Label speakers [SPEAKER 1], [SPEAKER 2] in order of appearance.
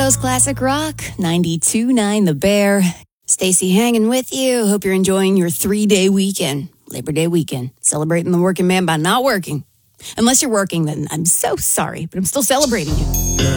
[SPEAKER 1] Coast Classic Rock, 92.9 The Bear. Stacy hanging with you. Hope you're enjoying your 3-day weekend, Labor Day weekend, celebrating the working man by not working. Unless you're working, then I'm so sorry, but I'm still celebrating you.